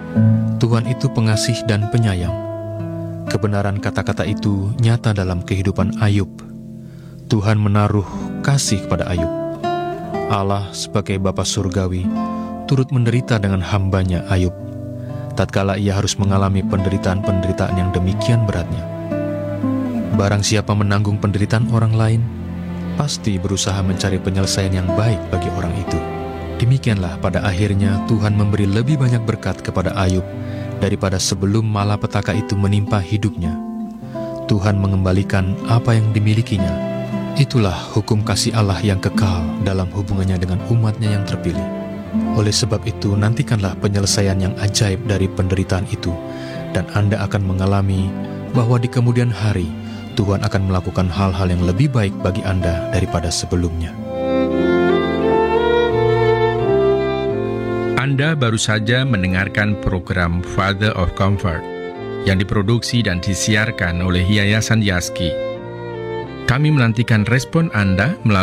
Tuhan itu pengasih dan penyayang. Kebenaran kata-kata itu nyata dalam kehidupan Ayub. Tuhan menaruh kasih kepada Ayub. Allah sebagai Bapa Surgawi turut menderita dengan hambanya Ayub, tatkala ia harus mengalami penderitaan-penderitaan yang demikian beratnya. Barang siapa menanggung penderitaan orang lain, pasti berusaha mencari penyelesaian yang baik bagi orang itu. Demikianlah pada akhirnya Tuhan memberi lebih banyak berkat kepada Ayub daripada sebelum malapetaka itu menimpa hidupnya. Tuhan mengembalikan apa yang dimilikinya. Itulah hukum kasih Allah yang kekal dalam hubungannya dengan umatnya yang terpilih. Oleh sebab itu, nantikanlah penyelesaian yang ajaib dari penderitaan itu, dan Anda akan mengalami bahwa di kemudian hari, Tuhan akan melakukan hal-hal yang lebih baik bagi Anda daripada sebelumnya. Anda baru saja mendengarkan program Father of Comfort yang diproduksi dan disiarkan oleh Yayasan Yaski. Kami menantikan respon Anda melalui